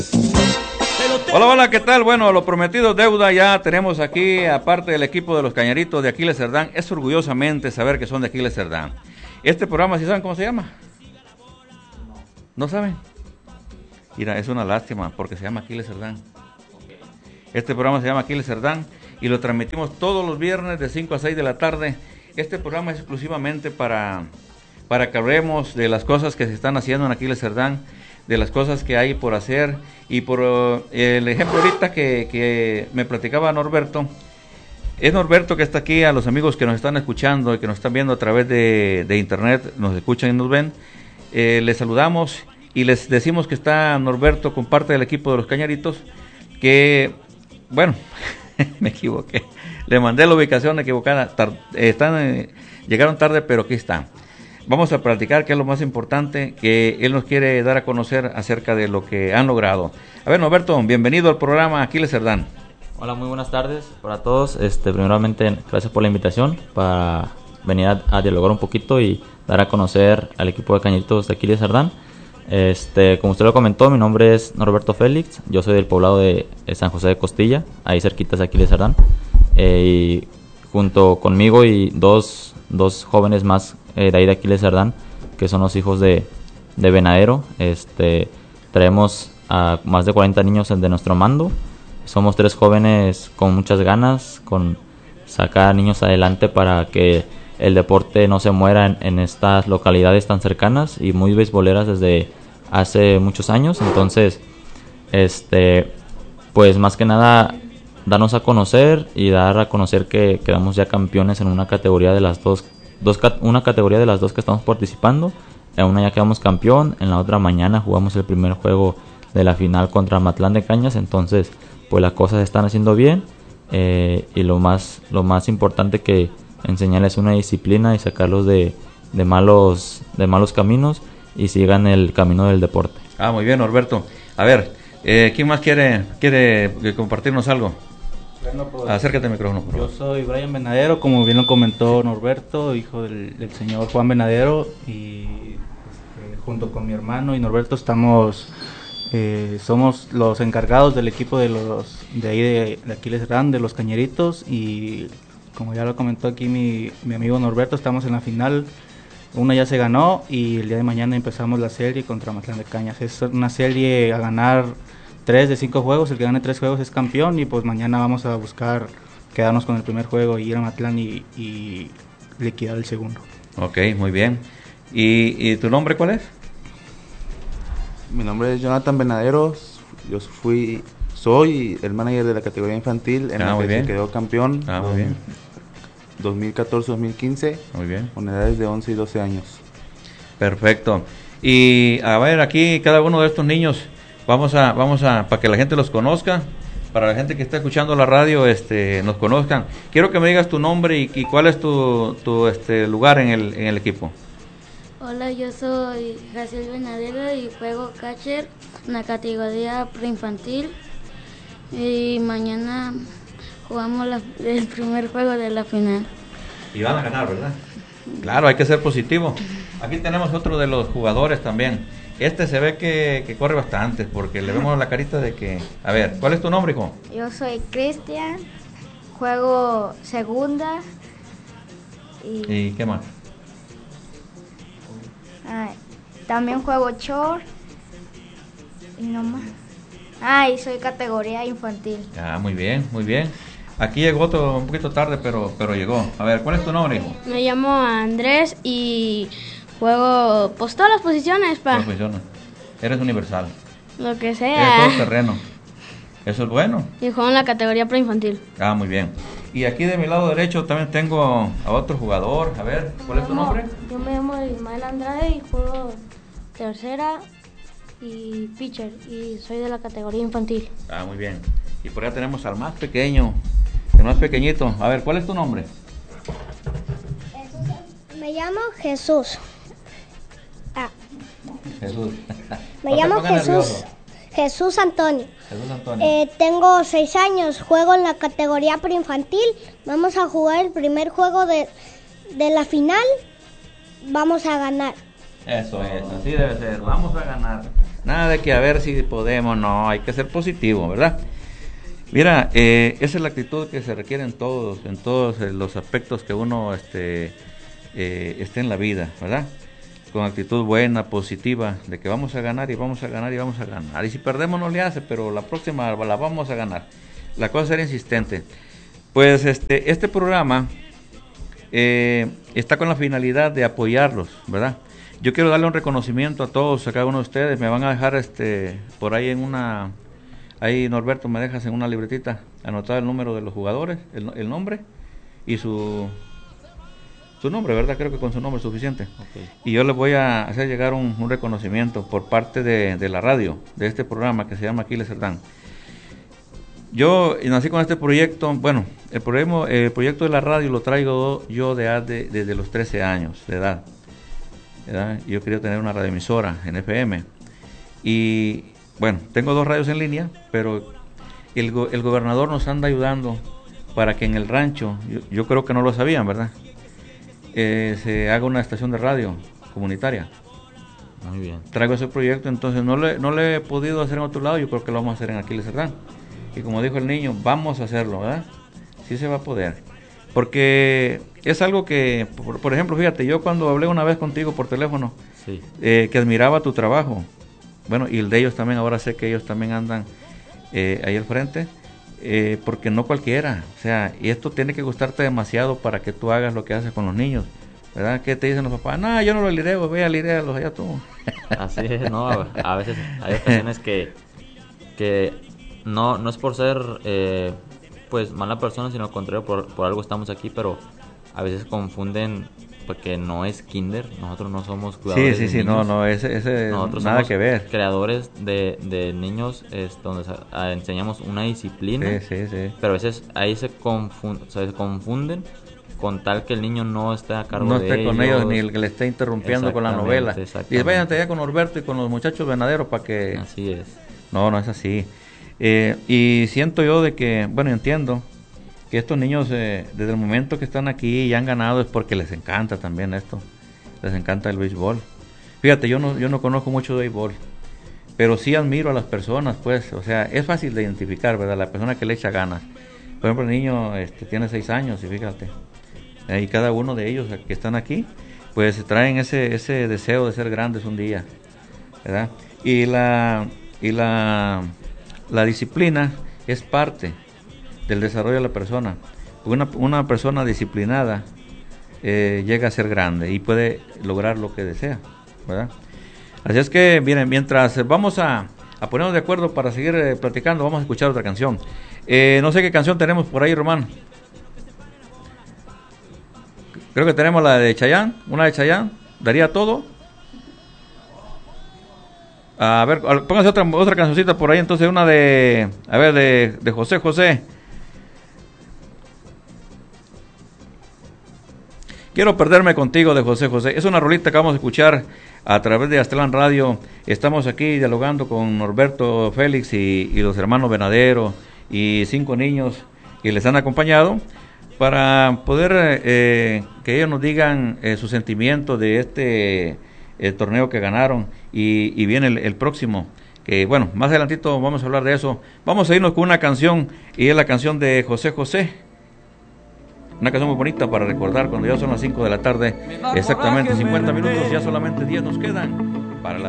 Hola, hola, ¿qué tal? Bueno, lo prometido es deuda, ya tenemos aquí, aparte del equipo de los Cañaritos de Aquiles Cerdán, es orgullosamente saber que son de Aquiles Cerdán. Este programa, ¿sí saben cómo se llama? ¿No saben? Mira, es una lástima porque se llama Aquiles Cerdán. Este programa se llama Aquiles Cerdán y lo transmitimos todos los viernes de 5 a 6 de la tarde. Este programa es exclusivamente para que hablemos de las cosas que se están haciendo en Aquiles Cerdán, de las cosas que hay por hacer y por el ejemplo ahorita que me platicaba Norberto. Es Norberto que está aquí, a los amigos que nos están escuchando y que nos están viendo a través de internet, nos escuchan y nos ven, les saludamos y les decimos que está Norberto con parte del equipo de los Cañaritos, que, bueno, me equivoqué, le mandé la ubicación equivocada, llegaron tarde, pero aquí están. Vamos a platicar, que es lo más importante, que él nos quiere dar a conocer acerca de lo que han logrado. A ver, Norberto, bienvenido al programa Aquiles Cerdán. Hola, muy buenas tardes para todos. Primeramente, gracias por la invitación para venir a dialogar un poquito y dar a conocer al equipo de Cañaritos de Aquiles Cerdán. Como usted lo comentó, mi nombre es Norberto Félix. Yo soy del poblado de San José de Costilla, ahí cerquita de Aquiles Cerdán. Y junto conmigo y dos jóvenes más de ahí de Aquiles Cerdán, que son los hijos de Venadero. Traemos a más de 40 niños de nuestro mando. Somos 3 jóvenes con muchas ganas, con sacar niños adelante para que el deporte no se muera en estas localidades tan cercanas y muy beisboleras desde hace muchos años. Entonces, pues más que nada darnos a conocer y dar a conocer que quedamos ya campeones en una categoría de las una categoría de las dos que estamos participando. En una ya quedamos campeón, en la otra mañana jugamos el primer juego de la final contra Matlán de Cañas. Entonces, pues las cosas se están haciendo bien, y lo más importante que enseñarles una disciplina y sacarlos de malos caminos y sigan el camino del deporte. Muy bien, Norberto. A ver, ¿quién más quiere compartirnos algo? Bueno, pues, acércate al micrófono, por favor. Yo soy Brian Venadero, como bien lo comentó Norberto, hijo del señor Juan Venadero, y junto con mi hermano y Norberto somos los encargados del equipo de ahí de Aquiles Cerdán, de los Cañaritos, y como ya lo comentó aquí mi amigo Norberto, estamos en la final. Una ya se ganó y el día de mañana empezamos la serie contra Matlán de Cañas. Es una serie a ganar 3 de 5 juegos, el que gane 3 juegos es campeón, y pues mañana vamos a buscar quedarnos con el primer juego y ir a Matlán y liquidar el segundo. Ok, muy bien. ¿Y tu nombre cuál es? Mi nombre es Jonathan Venaderos, yo soy el manager de la categoría infantil en la que se quedó campeón. Muy bien. 2014-2015. Muy bien. Con edades de 11 y 12 años. Perfecto. Y a ver, aquí cada uno de estos niños, vamos a para que la gente los conozca, para la gente que está escuchando la radio, nos conozcan. Quiero que me digas tu nombre y cuál es tu lugar en el equipo. Hola, yo soy Jaciel Venadero y juego catcher en la categoría preinfantil, y mañana jugamos el primer juego de la final. Y van a ganar, ¿verdad? Claro, hay que ser positivo. Aquí tenemos otro de los jugadores también. Se ve que corre bastante porque le vemos la carita de que... A ver, ¿cuál es tu nombre, hijo? Yo soy Cristian, juego segunda. ¿Y qué más? También juego short y no más. Y soy categoría infantil. Muy bien, muy bien. Aquí llegó otro un poquito tarde, pero llegó. A ver, ¿cuál es tu nombre, hijo? Me llamo Andrés y juego pues todas las posiciones, pa. Todas las posiciones. Eres universal. Lo que sea. Eres todo terreno. Eso es bueno. Y juego en la categoría preinfantil. Muy bien. Y aquí de mi lado derecho también tengo a otro jugador. A ver, ¿cuál es tu nombre? Yo me llamo Ismael Andrade y juego tercera y pitcher, y soy de la categoría infantil. Muy bien. Y por allá tenemos al más pequeño, el más pequeñito. A ver, ¿cuál es tu nombre? Me llamo Jesús. Jesús. Me llamo Jesús. Nervioso. Jesús Antonio. Jesús Antonio. Tengo 6 años, juego en la categoría preinfantil. Vamos a jugar el primer juego de la final. Vamos a ganar. Eso es, así debe ser. Vamos a ganar. Nada de que a ver si podemos, no, hay que ser positivo, ¿verdad? Mira, esa es la actitud que se requiere en todos los aspectos que uno esté en la vida, ¿verdad? Con actitud buena, positiva, de que vamos a ganar y vamos a ganar y vamos a ganar. Y si perdemos no le hace, pero la próxima la vamos a ganar. La cosa es ser insistente. Pues este programa está con la finalidad de apoyarlos, ¿verdad? Yo quiero darle un reconocimiento a todos, a cada uno de ustedes. Me van a dejar por ahí ahí Norberto, me dejas en una libretita anotar el número de los jugadores, el nombre y su nombre, ¿verdad? Creo que con su nombre es suficiente. Okay. Y yo les voy a hacer llegar un reconocimiento por parte de la radio, de este programa que se llama Aquiles Cerdán. Yo nací con este proyecto, bueno, el proyecto de la radio lo traigo yo desde los 13 años de edad, ¿verdad? Yo quería tener una radioemisora en FM. Y bueno, tengo 2 radios en línea, pero el gobernador nos anda ayudando para que en el rancho, yo creo que no lo sabían, ¿verdad? Se haga una estación de radio comunitaria. Muy bien. Traigo ese proyecto, entonces no le he podido hacer en otro lado, yo creo que lo vamos a hacer en Aquiles Cerdán. Y como dijo el niño, vamos a hacerlo, ¿verdad? Sí se va a poder. Porque es algo que, por ejemplo, fíjate, yo cuando hablé una vez contigo por teléfono, sí, que admiraba tu trabajo, bueno, y el de ellos también, ahora sé que ellos también andan ahí al frente, porque no cualquiera, o sea, y esto tiene que gustarte demasiado para que tú hagas lo que haces con los niños, ¿verdad? ¿Qué te dicen los papás? No, yo no los lideo, ve a lidearlos allá tú. Así es, no, a veces hay ocasiones que no es por ser pues mala persona, sino al contrario, por algo estamos aquí, pero a veces confunden porque no es kinder, nosotros no somos cuidadores de niños. Nosotros nada que ver. Creadores de niños, donde enseñamos una disciplina, sí. Pero a veces ahí se confunden con tal que el niño no esté a cargo de ellos. No esté con ellos ni el que le esté interrumpiendo con la novela. Y váyanse allá con Norberto y con los muchachos venaderos para que... Así es. No es así. Y siento yo de que, bueno, entiendo que estos niños desde el momento que están aquí y han ganado es porque les encanta también esto, les encanta el béisbol. Fíjate, yo no conozco mucho de béisbol, pero sí admiro a las personas, pues, o sea, es fácil de identificar, ¿verdad? La persona que le echa ganas. Por ejemplo, el niño tiene 6 años y fíjate, y cada uno de ellos que están aquí, pues traen ese deseo de ser grandes un día, ¿verdad? Y la disciplina es parte del desarrollo de la persona. Una persona disciplinada llega a ser grande y puede lograr lo que desea, ¿verdad? Así es que, miren, mientras vamos a ponernos de acuerdo para seguir platicando, vamos a escuchar otra canción. No sé qué canción tenemos por ahí, Román. Creo que tenemos la de Chayanne, una de Chayanne. ¿Daría todo? A ver, póngase otra cancioncita por ahí, entonces una de José. Quiero perderme contigo de José. Es una rolita que vamos a escuchar a través de Aztlán Radio. Estamos aquí dialogando con Norberto Félix y los hermanos Venadero y 5 niños que les han acompañado para poder que ellos nos digan su sentimiento de este torneo que ganaron y viene el próximo, que bueno, más adelantito vamos a hablar de eso. Vamos a irnos con una canción y es la canción de José, una canción muy bonita para recordar cuando ya son las 5 de la tarde, exactamente 50 minutos, ya solamente 10 nos quedan para la